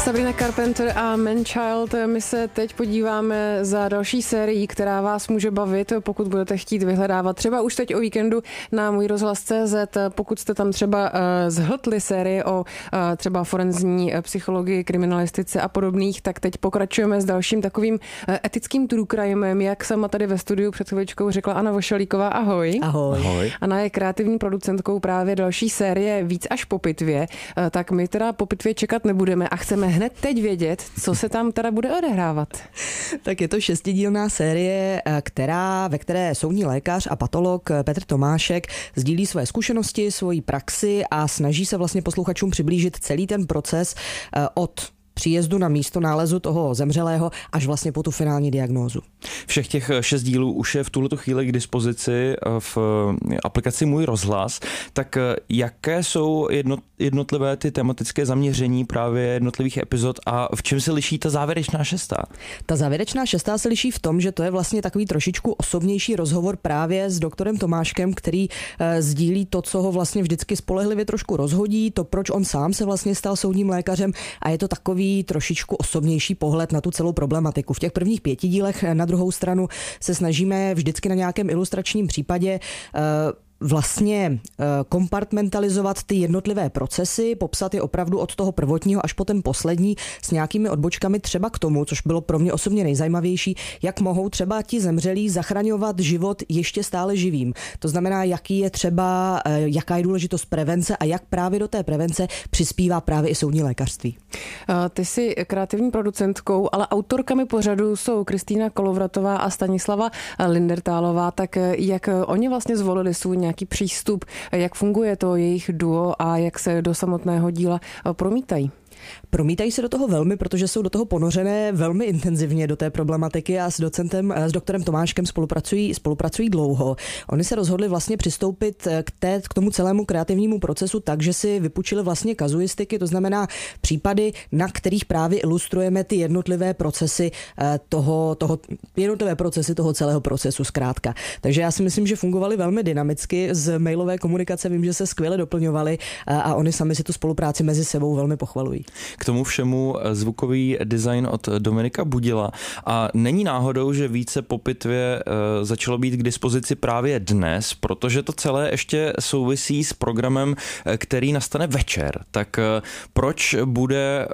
Sabrina Carpenter a Man-Child. My se teď podíváme za další sérií, která vás může bavit, pokud budete chtít vyhledávat třeba už teď o víkendu na Můj rozhlas.cz, pokud jste tam třeba zhltli série o třeba forenzní psychologii, kriminalistice a podobných, tak teď pokračujeme s dalším takovým etickým true crimem, jak sama tady ve studiu před chvíličkou řekla Anna Vošalíková. Ahoj. Ahoj. Anna je kreativní producentkou právě další série Víc až po pitvě, tak my teda po pitvě čekat nebudeme a chceme hned teď vědět, co se tam teda bude odehrávat. Tak je to 6dílná série, ve které soudní lékař a patolog Petr Tomášek sdílí své zkušenosti, svoji praxi a snaží se vlastně posluchačům přiblížit celý ten proces od příjezdu na místo nálezu toho zemřelého až vlastně po tu finální diagnózu. Všech těch 6 dílů už je v tuhletu chvíli k dispozici v aplikaci Můj rozhlas. Tak jaké jsou jednotlivé ty tematické zaměření právě jednotlivých epizod a v čem se liší ta závěrečná 6? Ta závěrečná 6 se liší v tom, že to je vlastně takový trošičku osobnější rozhovor právě s doktorem Tomáškem, který sdílí to, co ho vlastně vždycky spolehlivě trošku rozhodí, to, proč on sám se vlastně stal soudním lékařem, a je to takový trošičku osobnější pohled na tu celou problematiku. V těch prvních 5 dílech na druhou stranu se snažíme vždycky na nějakém ilustračním případě vlastně kompartmentalizovat ty jednotlivé procesy, popsat je opravdu od toho prvotního až po ten poslední s nějakými odbočkami třeba k tomu, což bylo pro mě osobně nejzajímavější, jak mohou třeba ti zemřelí zachraňovat život ještě stále živým. To znamená, jaká je důležitost prevence a jak právě do té prevence přispívá právě i soudní lékařství. Ty jsi kreativní producentkou, ale autorkami pořadu jsou Kristýna Kolovratová a Stanislava Lindertálová. Tak jak oni vlastně zvolili svůj nějaký přístup, jak funguje to jejich duo a jak se do samotného díla promítají? Promítají se do toho velmi, protože jsou do toho ponořené velmi intenzivně do té problematiky a s doktorem Tomáškem spolupracují dlouho. Oni se rozhodli vlastně přistoupit k tomu celému kreativnímu procesu tak, že si vypůjčili vlastně kazuistiky, to znamená případy, na kterých právě ilustrujeme ty jednotlivé procesy toho celého procesu zkrátka. Takže já si myslím, že fungovali velmi dynamicky, z mailové komunikace vím, že se skvěle doplňovali a oni sami si tu spolupráci mezi sebou velmi pochvalují. K tomu všemu zvukový design od Dominika Budila. A není náhodou, že Více po pitvě začalo být k dispozici právě dnes, protože to celé ještě souvisí s programem, který nastane večer. Tak proč bude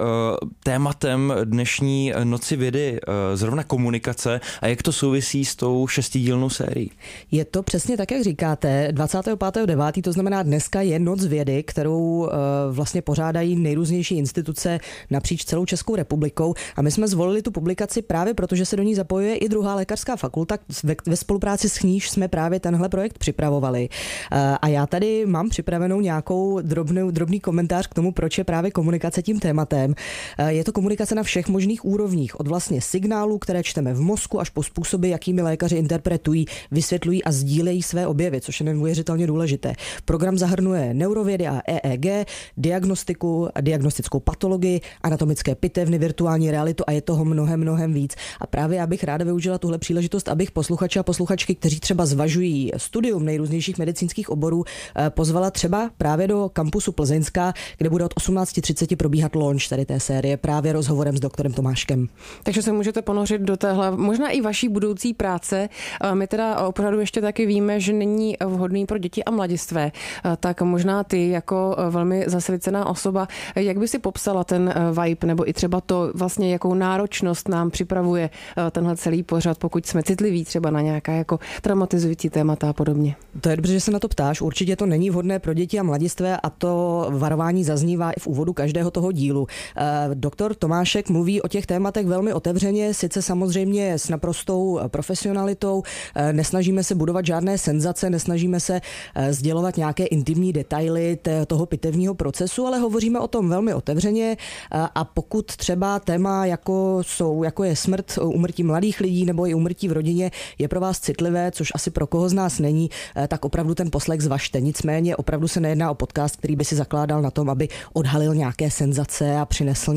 tématem dnešní Noci vědy zrovna komunikace a jak to souvisí s tou 6dílnou sérií? Je to přesně tak, jak říkáte. 25.9., to znamená dneska je Noc vědy, kterou vlastně pořádají nejrůznější instituce napříč celou Českou republikou, a my jsme zvolili tu publikaci právě proto, že se do ní zapojuje i druhá lékařská fakulta, ve spolupráci s níž jsme právě tenhle projekt připravovali. A já tady mám připravenou nějakou drobný komentář k tomu, proč je právě komunikace tím tématem. Je to komunikace na všech možných úrovních, od vlastně signálů, které čteme v mozku, až po způsoby, jakými lékaři interpretují, vysvětlují a sdílejí své objevy, což je neuvěřitelně důležité. Program zahrnuje neurovědy a EEG, diagnostickou patologii, anatomické pitevny, virtuální realitu a je toho mnohem víc. A právě já bych ráda využila tuhle příležitost, abych posluchače a posluchačky, kteří třeba zvažují studium nejrůznějších medicínských oborů, pozvala třeba právě do kampusu Plzeňská, kde bude od 18:30 probíhat launch tady té série právě rozhovorem s doktorem Tomáškem. Takže se můžete ponořit do téhle, možná i vaší budoucí práce. My teda opravdu ještě taky víme, že není vhodný pro děti a mladistvé. Tak možná ty jako velmi zasvěcená osoba, jak by si popsala ten vibe, nebo i třeba to vlastně, jakou náročnost nám připravuje tenhle celý pořad, pokud jsme citliví třeba na nějaká jako traumatizující témata a podobně. To je dobře, že se na to ptáš. Určitě to není vhodné pro děti a mladistvé a to varování zaznívá i v úvodu každého toho dílu. Doktor Tomášek mluví o těch tématech velmi otevřeně, sice samozřejmě s naprostou profesionalitou, nesnažíme se budovat žádné senzace, nesnažíme se sdělovat nějaké intimní detaily toho pitevního procesu, ale hovoříme o tom velmi otevřeně a pokud třeba téma jako je smrt, úmrtí mladých lidí nebo i úmrtí v rodině je pro vás citlivé, což asi pro koho z nás není, tak opravdu ten poslech zvažte. Nicméně opravdu se nejedná o podcast, který by si zakládal na tom, aby odhalil nějaké senzace a přinesl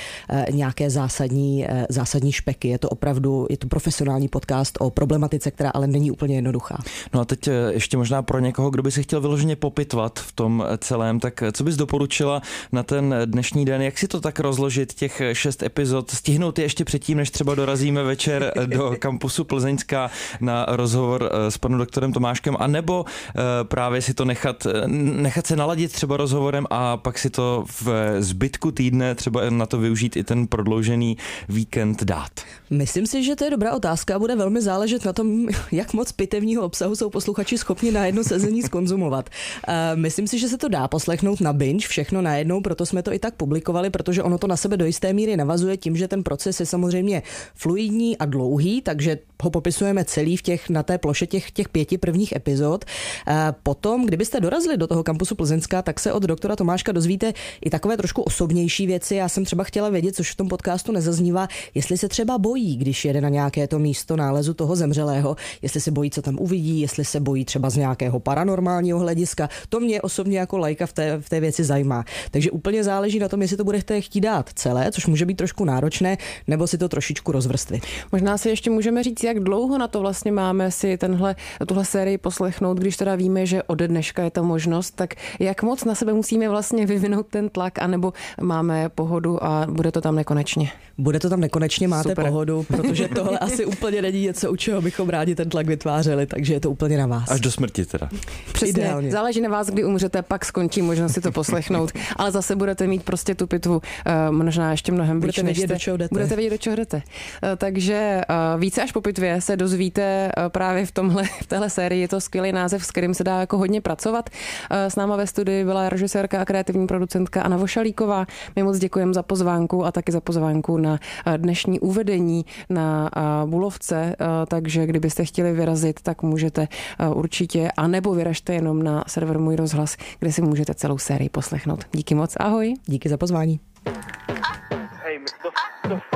nějaké zásadní špeky. Je to profesionální podcast o problematice, která ale není úplně jednoduchá. No a teď ještě možná pro někoho, kdo by si chtěl vyloženě popitvat v tom celém, tak co bys doporučila na ten dnešní den, jak si to tak rozložit, těch 6 epizod, stihnout je ještě předtím, než třeba dorazíme večer do kampusu Plzeňská na rozhovor s panem doktorem Tomáškem, anebo právě si to nechat se naladit třeba rozhovorem a pak si to v zbytku týdne třeba na to využít i ten prodloužený víkend dát? Myslím si, že to je dobrá otázka a bude velmi záležet na tom, jak moc pitevního obsahu jsou posluchači schopni na jedno sezení zkonzumovat. Myslím si, že se to dá poslechnout na binge, všechno najednou, proto jsme to i tak publikovali, protože ono to na sebe do jisté míry navazuje tím, že ten proces je samozřejmě fluidní a dlouhý, takže ho popisujeme celý na té ploše těch 5 prvních epizod. Potom, kdybyste dorazili do toho kampusu Plzeňská, tak se od doktora Tomáška dozvíte i takové trošku osobnější věci. Já jsem třeba chtěla vědět, což v tom podcastu nezaznívá, jestli se třeba bojí, když jede na nějaké to místo nálezu toho zemřelého, jestli se bojí, co tam uvidí, jestli se bojí třeba z nějakého paranormálního hlediska. To mě osobně jako laika v té věci zajímá. Takže úplně záleží na tom, jestli to budete chtít dát celé, což může být trošku náročné, nebo si to trošičku rozvrstvit. Možná si ještě můžeme říct, jak dlouho na to vlastně máme si tuhle sérii poslechnout, když teda víme, že ode dneška je to možnost, tak jak moc na sebe musíme vlastně vyvinout ten tlak, anebo máme pohodu a bude to tam nekonečně? Bude to tam nekonečně, máte Super. Pohodu, protože tohle asi úplně není něco, u čeho bychom rádi ten tlak vytvářeli, takže je to úplně na vás. Až do smrti teda. Přesně, ideálně. Záleží na vás, kdy umřete, pak skončí možnost si to poslechnout, ale zase budete mít prostě tu pitvu možná ještě mnohem budete vědět, do čeho jdete. Budete vědět, do čeho jdete. Takže více až po pitvě se dozvíte právě v téhle sérii. Je to skvělý název, s kterým se dá jako hodně pracovat. S náma ve studii byla režisérka a kreativní producentka Anna Vošalíková. My moc děkujeme za pozvánku a taky za pozvánku na dnešní uvedení na Bulovce, takže kdybyste chtěli vyrazit, tak můžete určitě, anebo vyražte jenom na server Můj rozhlas, kde si můžete celou sérii poslechnout. Díky moc, ahoj. Díky za pozvání. Hey, Mr.